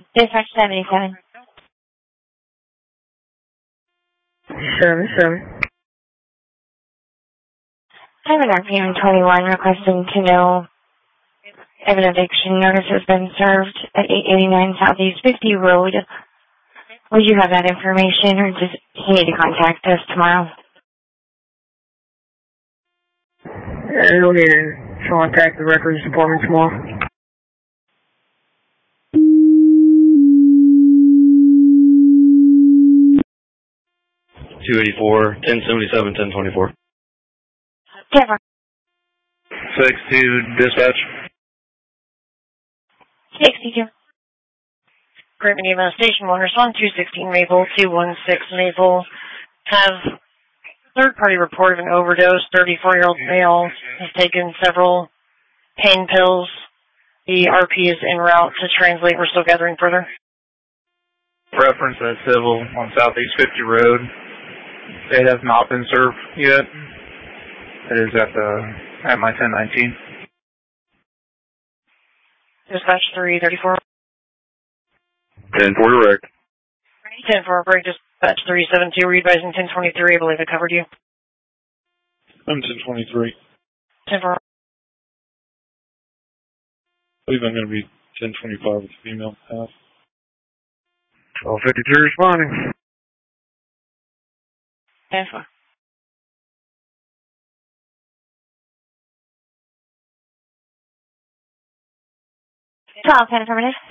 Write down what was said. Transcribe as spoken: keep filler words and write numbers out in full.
Dispatch seventy-seven. seventy-seven. I have an R P M twenty-one requesting to know if an eviction notice has been served at eight eighty-nine Southeast fifty Road. Would you have that information, or does he need to contact us tomorrow? Yeah, you'll need to contact the records department tomorrow. two eighty-four, ten seventy-seven, ten twenty-four. ten four. six two, dispatch. sixty-two. Great Medina Station one, respond two sixteen Maple, two one six Maple. Have third-party report of an overdose. thirty-four-year-old male has taken several pain pills. The R P is en route to translate. We're still gathering further. Reference at Civil on Southeast fifty Road. It has not been served yet. It is at the at my ten nineteen. Dispatch three thirty-four. ten four direct. ten four break. Dispatch three seventy-two. We're advising ten twenty-three. I believe I covered you. I'm ten twenty-three. ten four. I believe I'm going to be ten twenty-five with the female half. twelve fifty-two responding. ten four. twelve ten affirmative.